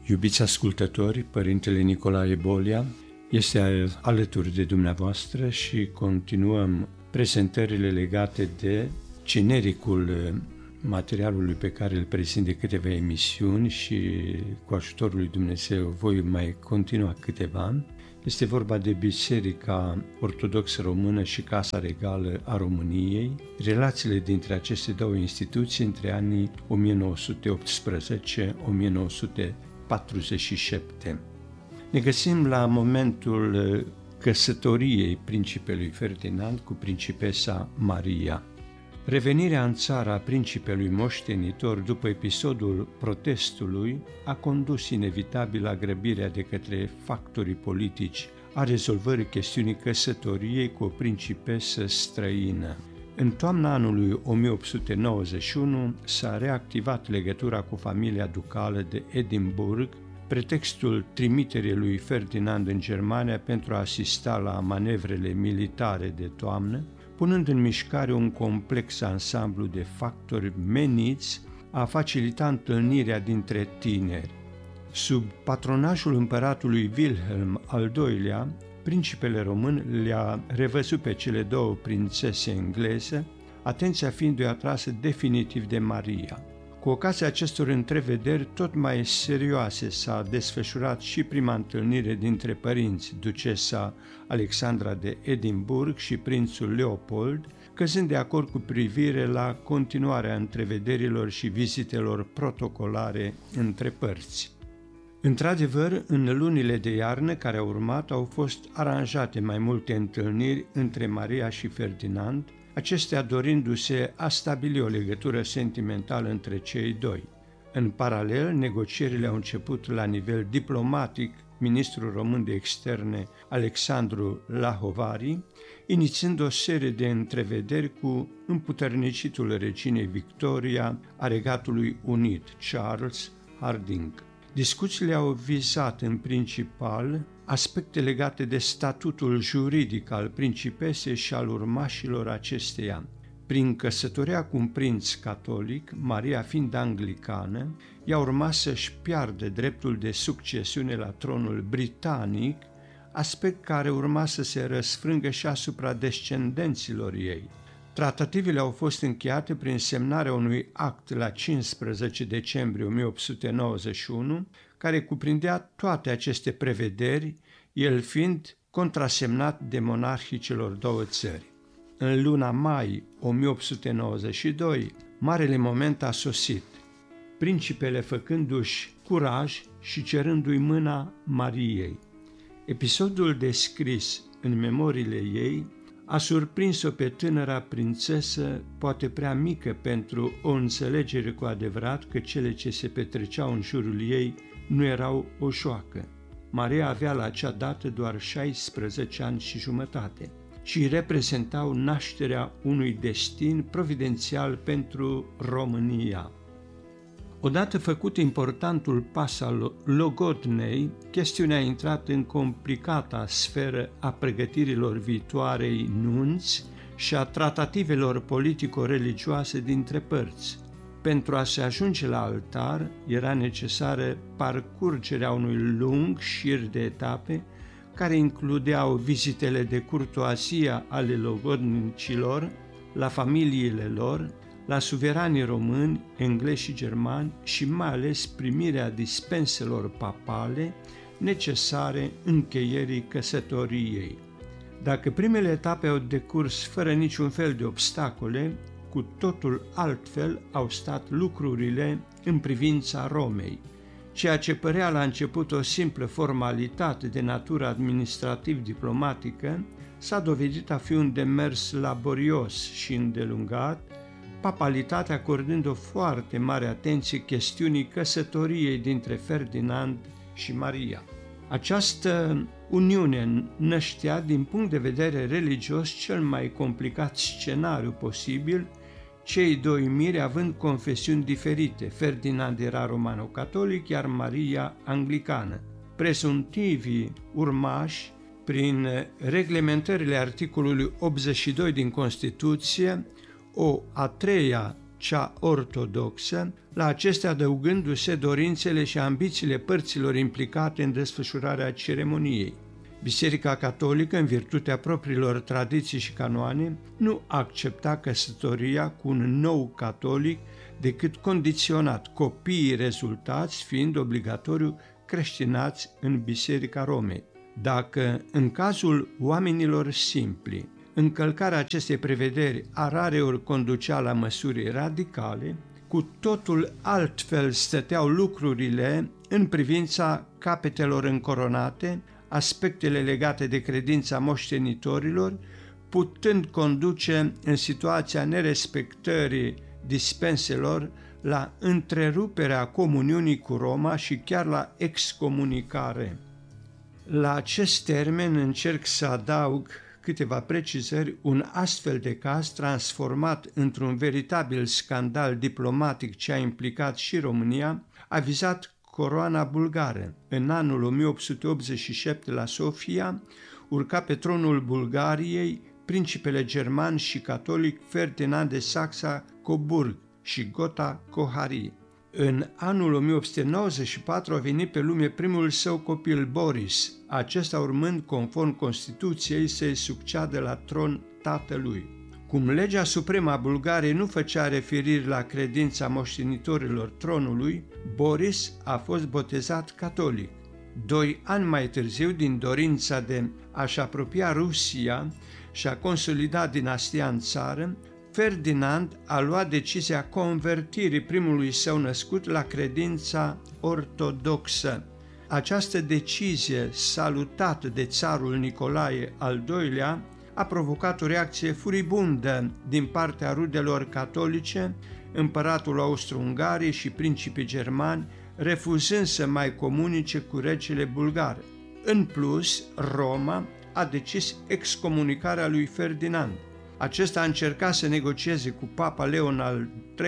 Iubiți ascultători, Părintele Nicolae Bolia este alături de dumneavoastră și continuăm prezentările legate de genericul materialului pe care îl prezint de câteva emisiuni și cu ajutorul lui Dumnezeu voi mai continua câteva. Este vorba de Biserica Ortodoxă Română și Casa Regală a României, relațiile dintre aceste două instituții între anii 1918-1947. Ne găsim la momentul căsătoriei principelui Ferdinand cu principesa Maria. Revenirea în țara principelui moștenitor după episodul protestului a condus inevitabil la grăbirea de către factorii politici a rezolvării chestiunii căsătoriei cu o principesă străină. În toamna anului 1891 s-a reactivat legătura cu familia ducală de Edinburgh, pretextul trimiterii lui Ferdinand în Germania pentru a asista la manevrele militare de toamnă, punând în mișcare un complex ansamblu de factori meniți a facilita întâlnirea dintre tineri. Sub patronajul împăratului Wilhelm al II-lea, principele român le-a revăzut pe cele două prințese engleze, atenția fiindu-i atrasă definitiv de Maria. Cu ocazia acestor întrevederi tot mai serioase s-a desfășurat și prima întâlnire dintre părinți, ducesa Alexandra de Edinburgh și prințul Leopold, căzând de acord cu privire la continuarea întrevederilor și vizitelor protocolare între părți. Într-adevăr, în lunile de iarnă care au urmat au fost aranjate mai multe întâlniri între Maria și Ferdinand, acestea dorindu-se a stabili o legătură sentimentală între cei doi. În paralel, negocierile au început la nivel diplomatic, ministrul român de externe Alexandru Lahovari, inițiind o serie de întrevederi cu împuternicitul reginei Victoria a Regatului Unit, Charles Hardinge. Discuțiile au vizat în principal aspecte legate de statutul juridic al principesei și al urmașilor acesteia. Prin căsătoria cu un prinț catolic, Maria fiind anglicană, ea urma să-și piardă dreptul de succesiune la tronul britanic, aspect care urma să se răsfrângă și asupra descendenților ei. Tratativele au fost încheiate prin semnarea unui act la 15 decembrie 1891, care cuprindea toate aceste prevederi, el fiind contrasemnat de monarhii celor două țări. În luna mai 1892, marele moment a sosit, principele făcându-și curaj și cerându-i mâna Mariei. Episodul descris în memoriile ei a surprins-o pe tânăra prințesă, poate prea mică pentru o înțelegere cu adevărat că cele ce se petreceau în jurul ei nu erau o joacă. Maria avea la acea dată doar 16 ani și jumătate și reprezentau nașterea unui destin providențial pentru România. Odată făcut importantul pas al logodnei, chestiunea a intrat în complicata sferă a pregătirilor viitoarei nunți și a tratativelor politico-religioase dintre părți. Pentru a se ajunge la altar, era necesară parcurgerea unui lung șir de etape care includeau vizitele de curtoazie ale logodnicilor la familiile lor, la suveranii români, englezi și germani și mai ales primirea dispenselor papale necesare încheierii căsătoriei. Dacă primele etape au decurs fără niciun fel de obstacole, cu totul altfel au stat lucrurile în privința Romei. Ceea ce părea la început o simplă formalitate de natură administrativ-diplomatică s-a dovedit a fi un demers laborios și îndelungat, papalitatea acordând o foarte mare atenție chestiunii căsătoriei dintre Ferdinand și Maria. Această uniune năștea, din punct de vedere religios, cel mai complicat scenariu posibil, cei doi miri având confesiuni diferite. Ferdinand era romano-catolic, iar Maria anglicană. Presuntivii urmași, prin reglementările articolului 82 din Constituție, o a treia cea ortodoxă, la acestea adăugându-se dorințele și ambițiile părților implicate în desfășurarea ceremoniei. Biserica Catolică, în virtutea propriilor tradiții și canoane, nu accepta căsătoria cu un nou catolic decât condiționat, copiii rezultați fiind obligatoriu creștinați în Biserica Romei. Dacă, în cazul oamenilor simpli, încălcarea acestei prevederi rareori conducea la măsuri radicale, cu totul altfel stăteau lucrurile în privința capetelor încoronate, aspectele legate de credința moștenitorilor, putând conduce în situația nerespectării dispenselor la întreruperea comuniunii cu Roma și chiar la excomunicare. La acest termen încerc să adaug câteva precizări. Un astfel de caz, transformat într-un veritabil scandal diplomatic ce a implicat și România, a vizat coroana bulgară. În anul 1887 la Sofia urca pe tronul Bulgariei principele german și catolic Ferdinand de Saxa-Coburg și Gotha-Coharie. În anul 1894 a venit pe lume primul său copil Boris, acesta urmând, conform Constituției, să-i succeadă la tron tatălui. Cum legea supremă a Bulgariei nu făcea referiri la credința moștenitorilor tronului, Boris a fost botezat catolic. 2 ani mai târziu, din dorința de a-și apropia Rusia și a consolida dinastia în țară, Ferdinand a luat decizia convertirii primului său născut la credința ortodoxă. Această decizie, salutată de țarul Nicolae al II-lea, a provocat o reacție furibundă din partea rudelor catolice, împăratul Austro-Ungariei și principii germani, refuzând să mai comunice cu regele bulgare. În plus, Roma a decis excomunicarea lui Ferdinand. Acesta a încercat să negocieze cu Papa Leon al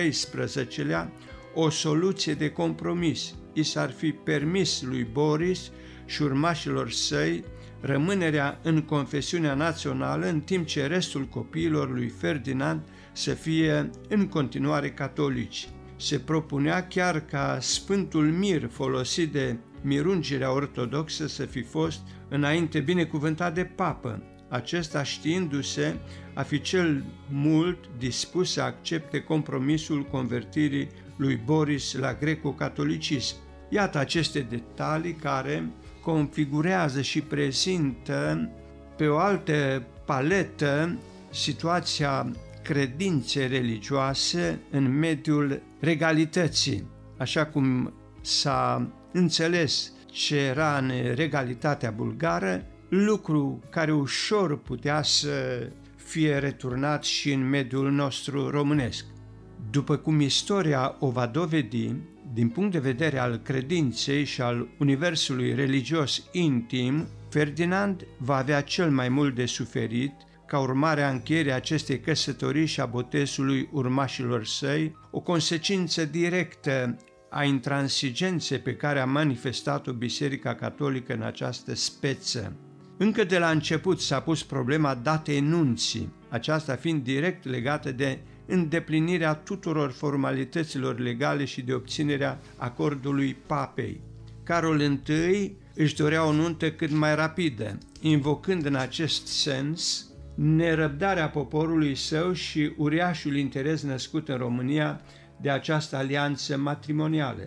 XIII-lea o soluție de compromis. I s-ar fi permis lui Boris și urmașilor săi rămânerea în confesiunea națională, în timp ce restul copiilor lui Ferdinand să fie în continuare catolici. Se propunea chiar ca Sfântul Mir folosit de mirungirea ortodoxă să fi fost înainte binecuvântat de papă, acesta știindu-se a fi cel mult dispus să accepte compromisul convertirii lui Boris la greco-catolicism. Iată aceste detalii care configurează și prezintă pe o altă paletă situația credinței religioase în mediul regalității, așa cum s-a înțeles ce era în regalitatea bulgară, lucru care ușor putea să fie returnat și în mediul nostru românesc. După cum istoria o va dovedi, din punct de vedere al credinței și al universului religios intim, Ferdinand va avea cel mai mult de suferit ca urmare a încheierii acestei căsătorii și a botezului urmașilor săi, o consecință directă a intransigenței pe care a manifestat-o Biserica Catolică în această speță. Încă de la început s-a pus problema datei nunții, aceasta fiind direct legată de îndeplinirea tuturor formalităților legale și de obținerea acordului papei. Carol I își dorea o nuntă cât mai rapidă, invocând în acest sens nerăbdarea poporului său și uriașul interes născut în România de această alianță matrimonială.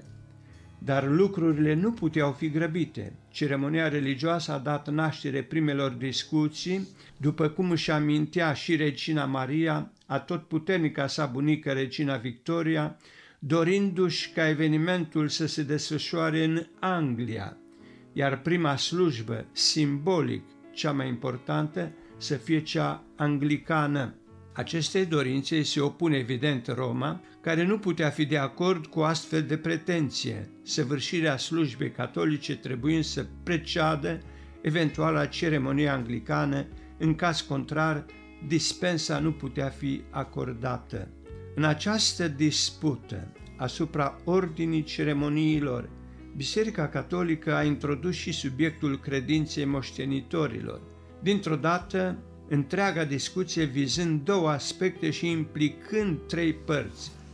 Dar lucrurile nu puteau fi grăbite. Ceremonia religioasă a dat naștere primelor discuții, după cum își amintea și regina Maria, atotputernica sa bunică regina Victoria, dorindu-și ca evenimentul să se desfășoare în Anglia, iar prima slujbă, simbolic cea mai importantă, să fie cea anglicană. Acestei dorințe se opune evident Roma, care nu putea fi de acord cu astfel de pretenție, săvârșirea slujbei catolice trebuind să preceadă eventuala ceremonie anglicană, în caz contrar, dispensa nu putea fi acordată. În această dispută asupra ordinii ceremoniilor, Biserica Catolică a introdus și subiectul credinței moștenitorilor. Dintr-o dată, întreaga discuție vizând două aspecte și implicând trei părți: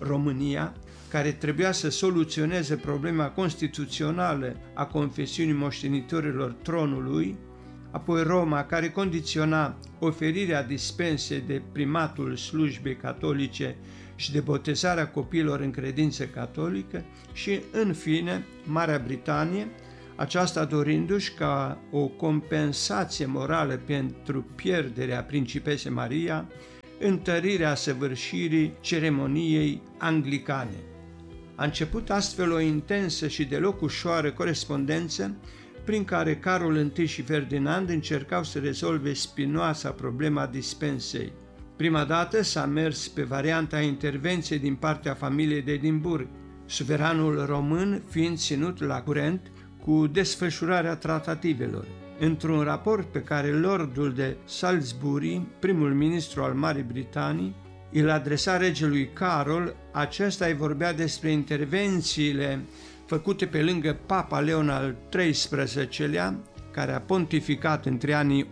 România, care trebuia să soluționeze problema constituțională a confesiunii moștenitorilor tronului, apoi Roma, care condiționa oferirea dispensei de primatul slujbei catolice și de botezarea copiilor în credință catolică și, în fine, Marea Britanie, aceasta dorindu-și ca o compensație morală pentru pierderea principesei Maria, întărirea săvârșirii ceremoniei anglicane. A început astfel o intensă și deloc ușoară corespondență prin care Carol I și Ferdinand încercau să rezolve spinoasa problema dispensei. Prima dată s-a mers pe varianta intervenției din partea familiei de Edimburg, suveranul român fiind ținut la curent cu desfășurarea tratativelor. Într-un raport pe care lordul de Salisbury, primul ministru al Marii Britanii, îl adresa regelui Carol, acesta îi vorbea despre intervențiile făcute pe lângă Papa Leon al XIII-lea, care a pontificat între anii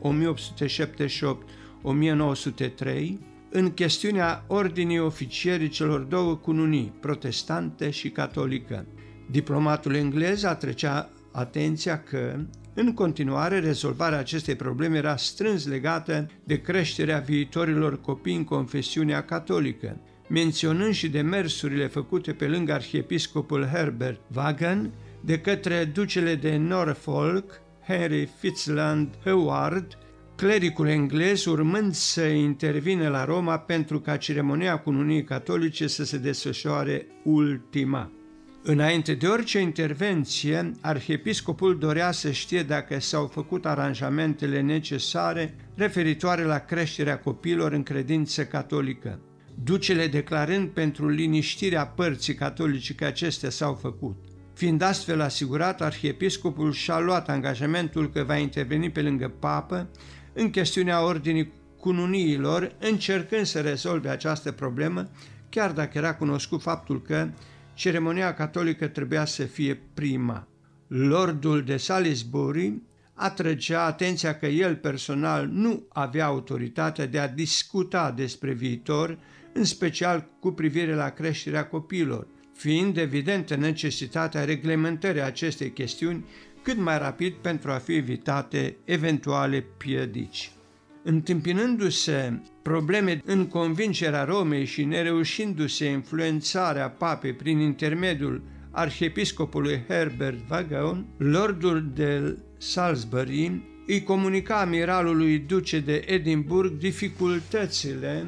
1878-1903, în chestiunea ordinii oficierii celor două cununii, protestante și catolică. Diplomatul englez atrăgea atenția că, în continuare, rezolvarea acestei probleme era strâns legată de creșterea viitorilor copii în confesiunea catolică, menționând și demersurile făcute pe lângă arhiepiscopul Herbert Vaughan de către ducele de Norfolk, Henry Fitzalan Howard, clericul englez, urmând să intervină la Roma pentru ca ceremonia cununiei catolice să se desfășoare ultima. Înainte de orice intervenție, arhiepiscopul dorea să știe dacă s-au făcut aranjamentele necesare referitoare la creșterea copiilor în credință catolică. Ducele declarând pentru liniștirea părții catolice că acestea s-au făcut. Fiind astfel asigurat, arhiepiscopul și-a luat angajamentul că va interveni pe lângă papă în chestiunea ordinii cununiilor, încercând să rezolve această problemă, chiar dacă era cunoscut faptul că ceremonia catolică trebuia să fie prima. Lordul de Salisbury atrăgea atenția că el personal nu avea autoritatea de a discuta despre viitor, în special cu privire la creșterea copiilor, fiind evidentă necesitatea reglementării acestei chestiuni cât mai rapid pentru a fi evitate eventuale piedici. Întâmpinându-se probleme în convingerea Romei și nereușindu-se influențarea papei prin intermediul arhiepiscopului Herbert Vaughan, lordul de Salisbury îi comunica amiralului duce de Edinburgh dificultățile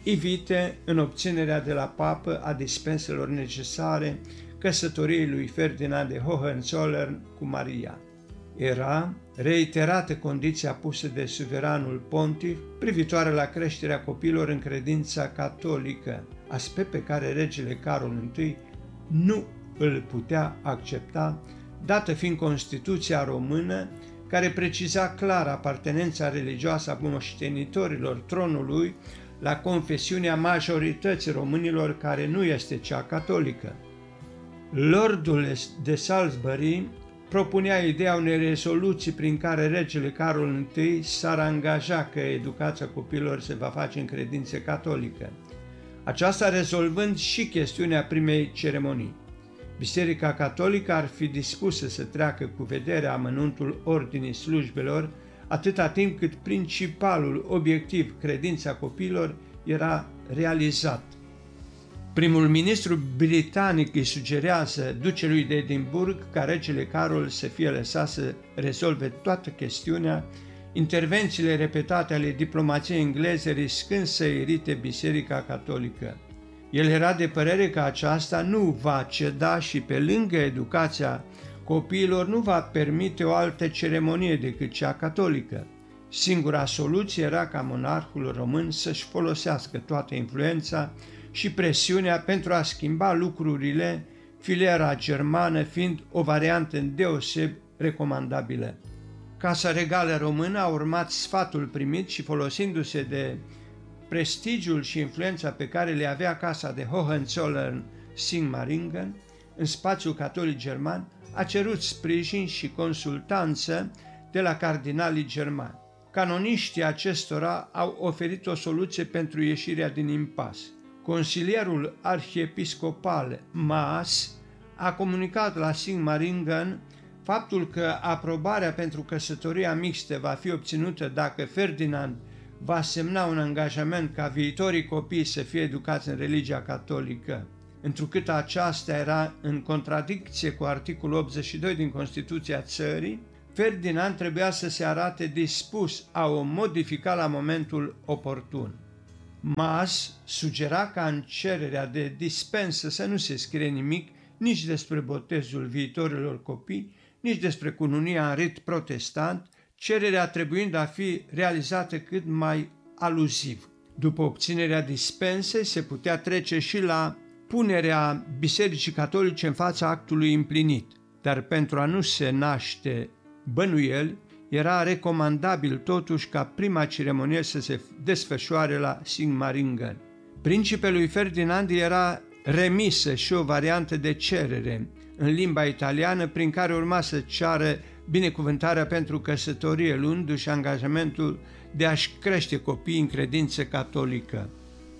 ivite în obținerea de la papă a dispenselor necesare căsătoriei lui Ferdinand de Hohenzollern cu Maria. Era reiterată condiția pusă de suveranul pontif privitoare la creșterea copiilor în credința catolică, aspect pe care regele Carol I nu îl putea accepta, dată fiind Constituția română, care preciza clar apartenența religioasă a moștenitorilor tronului la confesiunea majorității românilor care nu este cea catolică. Lordul de Salisbury propunea ideea unei rezoluții prin care regele Carol I s-ar angaja că educația copiilor se va face în credință catolică, aceasta rezolvând și chestiunea primei ceremonii. Biserica catolică ar fi dispusă să treacă cu vederea amănuntul ordinii slujbelor atâta timp cât principalul obiectiv, credința copiilor, era realizat. Primul ministru britanic îi sugerează ducelui de Edimburg ca regele Carol să fie lăsat să rezolve toată chestiunea, intervențiile repetate ale diplomației engleze riscând să irite Biserica catolică. El era de părere că aceasta nu va ceda și pe lângă educația copiilor nu va permite o altă ceremonie decât cea catolică. Singura soluție era ca monarhul român să-și folosească toată influența și presiunea pentru a schimba lucrurile, filiera germană fiind o variantă îndeoseb recomandabilă. Casa Regală Română a urmat sfatul primit și, folosindu-se de prestigiul și influența pe care le avea casa de Hohenzollern-Sigmaringen în spațiul catolic german, a cerut sprijin și consultanță de la cardinalii germani. Canoniștii acestora au oferit o soluție pentru ieșirea din impas. Consilierul arhiepiscopal Maas a comunicat la Sigmaringen faptul că aprobarea pentru căsătoria mixtă va fi obținută dacă Ferdinand va semna un angajament ca viitorii copii să fie educați în religia catolică. Întrucât aceasta era în contradicție cu articolul 82 din Constituția țării, Ferdinand trebuia să se arate dispus a o modifica la momentul oportun. Maas sugera ca în cererea de dispensă să nu se scrie nimic nici despre botezul viitorilor copii, nici despre cununia în rit protestant, cererea trebuind a fi realizată cât mai aluziv. După obținerea dispensei se putea trece și la punerea Bisericii Catolice în fața actului împlinit, dar pentru a nu se naște bănuieli, era recomandabil totuși ca prima ceremonie să se desfășoare la Sigmaringen. Principelui Ferdinand era remisă și o variantă de cerere în limba italiană prin care urma să ceară binecuvântarea pentru căsătorie, luându-și angajamentul de a-și crește copiii în credință catolică.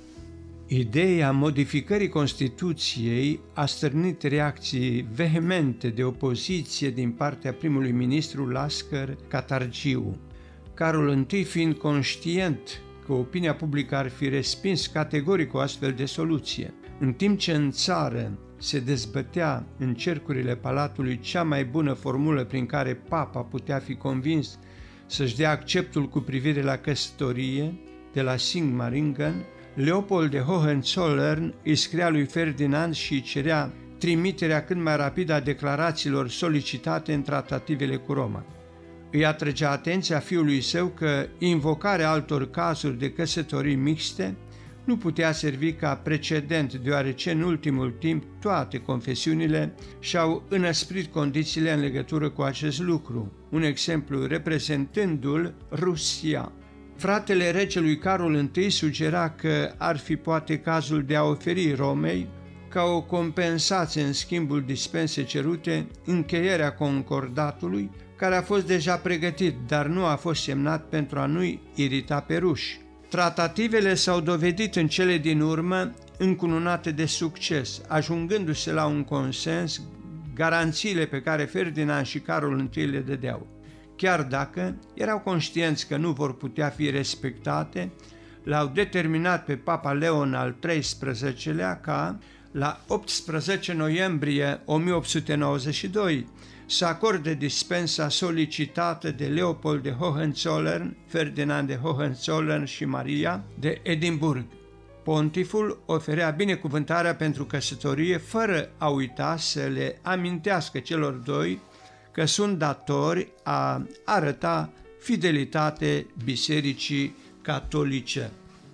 Ideea modificării Constituției a stârnit reacții vehemente de opoziție din partea primului ministru Lascăr Catargiu. Carol I, fiind conștient că opinia publică ar fi respins categoric o astfel de soluție, în timp ce în țară se dezbătea în cercurile palatului cea mai bună formulă prin care papa putea fi convins să-și dea acceptul cu privire la căsătorie de la Sigmaringen, Leopold de Hohenzollern îi scria lui Ferdinand și îi cerea trimiterea cât mai rapidă a declarațiilor solicitate în tratativele cu Roma. Îi atrăgea atenția fiului său că invocarea altor cazuri de căsătorii mixte nu putea servi ca precedent, deoarece în ultimul timp toate confesiunile și-au înăsprit condițiile în legătură cu acest lucru, un exemplu reprezentându-l Rusia. Fratele regelui Carol I sugera că ar fi poate cazul de a oferi Romei, ca o compensație în schimbul dispensei cerute, încheierea concordatului, care a fost deja pregătit, dar nu a fost semnat pentru a nu-i irita pe ruși. Tratativele s-au dovedit în cele din urmă încununate de succes, ajungându-se la un consens garanțiile pe care Ferdinand și Carol I le dădeau. Chiar dacă erau conștienți că nu vor putea fi respectate, l-au determinat pe Papa Leon al XIII-lea ca, la 18 noiembrie 1892, să acorde dispensa solicitată de Leopold de Hohenzollern, Ferdinand de Hohenzollern și Maria de Edimburg. Pontiful oferea binecuvântarea pentru căsătorie fără a uita să le amintească celor doi că sunt datori a arăta fidelitate Bisericii Catolice.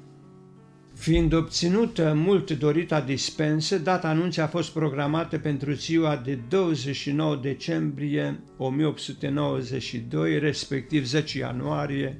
Fiind obținută mult dorita dispensă, data anunții a fost programată pentru ziua de 29 decembrie 1892, respectiv 10 ianuarie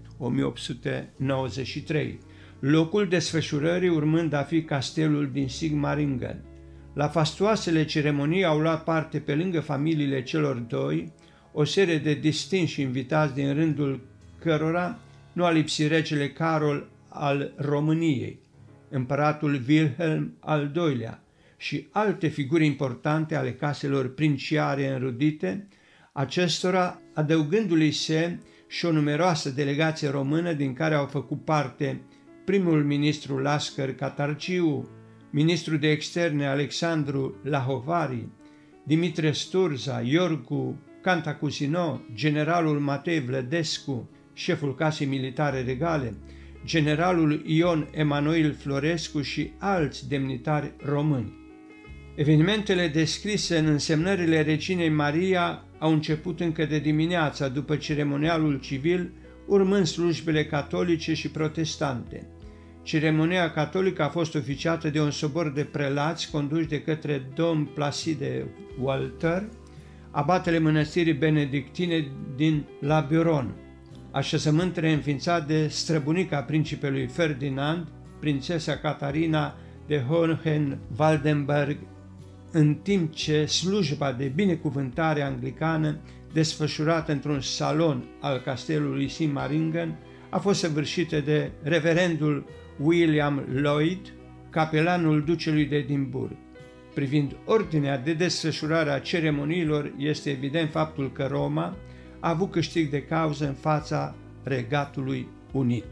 1893, locul desfășurării urmând a fi castelul din Sigmaringen. La fastuoasele ceremonii au luat parte, pe lângă familiile celor doi, o serie de distinși invitați, din rândul cărora nu a lipsit regele Carol al României, împăratul Wilhelm al II-lea și alte figuri importante ale caselor princiare înrudite, acestora adăugându-li se și o numeroasă delegație română, din care au făcut parte primul ministru Lascăr Catargiu, ministrul de externe Alexandru Lahovari, Dimitre Sturza, Iorgu Cantacuzino, generalul Matei Vlădescu, șeful casei militare regale, generalul Ion Emanuel Florescu și alți demnitari români. Evenimentele descrise în însemnările reginei Maria au început încă de dimineața, după ceremonialul civil, urmând slujbele catolice și protestante. Ceremonia catolică a fost oficiată de un sobor de prelați conduși de către domn Placide Walter, abatele mănăstirii benedictine din La Buron, așezământ reînființat de străbunica principelui Ferdinand, prințesa Catarina de Hohenwaldenberg, în timp ce slujba de binecuvântare anglicană, desfășurată într-un salon al castelului Sigmaringen, a fost săvârșită de reverendul William Lloyd, capelanul ducelui de Edimburg. Privind ordinea de desfășurare a ceremoniilor, este evident faptul că Roma a avut câștig de cauză în fața Regatului Unit.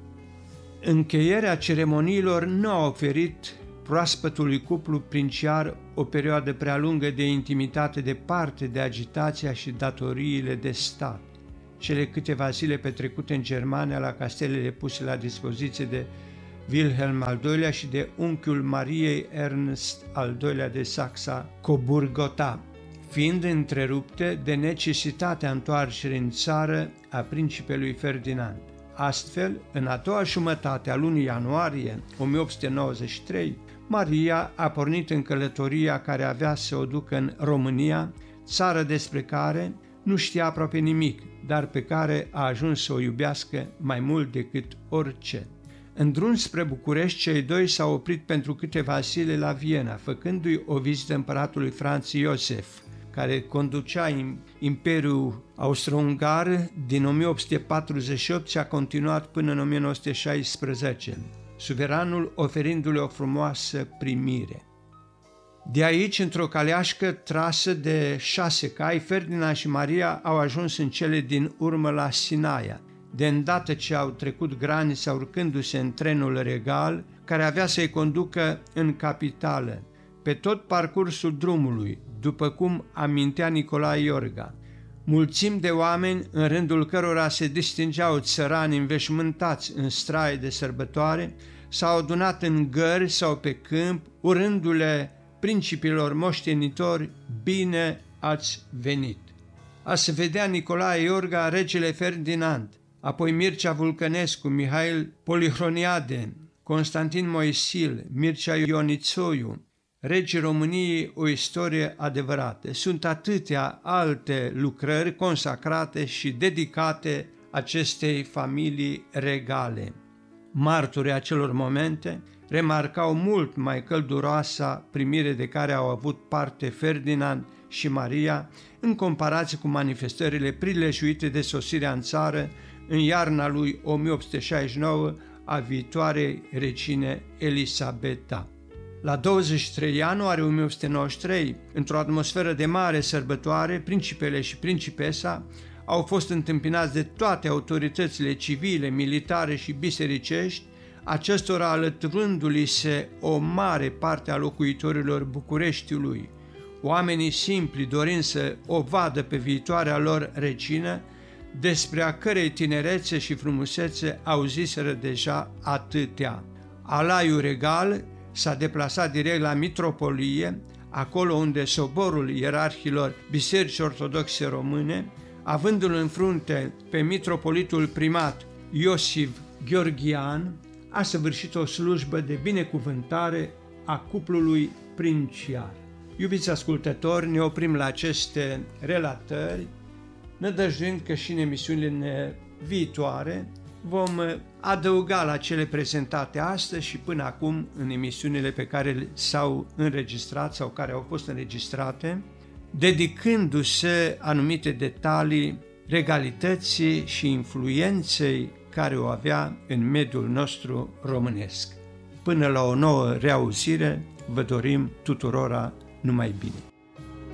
Încheierea ceremoniilor nu a oferit proaspătului cuplu princiar o perioadă prea lungă de intimitate departe de agitația și datoriile de stat. Cele câteva zile petrecute în Germania la castelele puse la dispoziție de Wilhelm al II-lea și de unchiul Mariei Ernst al II-lea de Saxa-Coburg-Gotha, fiind întrerupte de necesitatea întoarcerii în țară a principelui Ferdinand. Astfel, în a doua jumătate a lunii ianuarie 1893, Maria a pornit în călătoria care avea să o ducă în România, țară despre care nu știa aproape nimic, dar pe care a ajuns să o iubească mai mult decât orice. În drum spre București, cei doi s-au oprit pentru câteva zile la Viena, făcându-i o vizită împăratului Franz Iosef, care conducea Imperiul Austro-Ungar din 1848 și a continuat până în 1916, suveranul oferindu-le o frumoasă primire. De aici, într-o caleașcă trasă de 6 cai, Ferdinand și Maria au ajuns în cele din urmă la Sinaia, de îndată ce au trecut granița urcându-se în trenul regal, care avea să-i conducă în capitală. Pe tot parcursul drumului, după cum amintea Nicolae Iorga, mulțimi de oameni, în rândul cărora se distingeau țărani înveșmântați în straie de sărbătoare, s-au adunat în gări sau pe câmp, urându-le principilor moștenitori, bine ați venit. A se vedea Nicolae Iorga, regele Ferdinand, apoi Mircea Vulcănescu, Mihail Polihroniade, Constantin Moisil, Mircea Ionițoiu, Regii României, o istorie adevărată. Sunt atâtea alte lucrări consacrate și dedicate acestei familii regale. Martorii acelor momente remarcau mult mai călduroasa primire de care au avut parte Ferdinand și Maria în comparație cu manifestările prilejuite de sosirea în țară în iarna lui 1869 a viitoarei regine Elisabeta. La 23 ianuarie 1893, într-o atmosferă de mare sărbătoare, principele și principesa au fost întâmpinați de toate autoritățile civile, militare și bisericești, acestora alăturându-li se o mare parte a locuitorilor Bucureștiului. Oamenii simpli, dorind să o vadă pe viitoarea lor regină, despre a cărei tinerețe și frumusețe auziseră deja atâtea. Alaiul regal s-a deplasat direct la mitropolie, acolo unde soborul ierarhilor Bisericii Ortodoxe Române, avându-l în frunte pe mitropolitul primat Iosif Gheorghian, a săvârșit o slujbă de binecuvântare a cuplului princiar. Iubiți ascultători, ne oprim la aceste relatări, nădăjduind că și în emisiunile viitoare vom adăuga la cele prezentate astăzi și până acum în emisiunile pe care s-au înregistrat sau care au fost înregistrate, dedicându-se anumite detalii regalității și influenței care o avea în mediul nostru românesc. Până la o nouă reauzire, vă dorim tuturora numai bine!